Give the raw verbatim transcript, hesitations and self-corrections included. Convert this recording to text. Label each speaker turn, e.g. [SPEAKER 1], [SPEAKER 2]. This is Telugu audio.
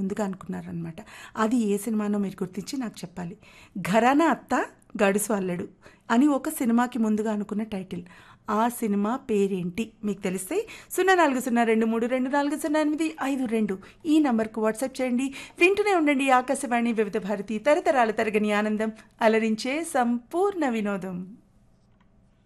[SPEAKER 1] ముందుగా అనుకున్నారనమాట. అది ఏ సినిమానో మీరు గుర్తించి నాకు చెప్పాలి. ఘరానా అత్త గడుసు అల్లడు అని ఒక సినిమాకి ముందుగా అనుకున్న టైటిల్. ఆ సినిమా పేరేంటి మీకు తెలిస్తే సున్నా నాలుగు సున్నా రెండు మూడు రెండు నాలుగు సున్నా ఎనిమిది ఐదు రెండు ఈ నంబర్కు వాట్సాప్ చేయండి. వింటూనే ఉండండి ఆకాశవాణి వివిధ భారతి, తరతరాల తరగని ఆనందం, అలరించే సంపూర్ణ వినోదం.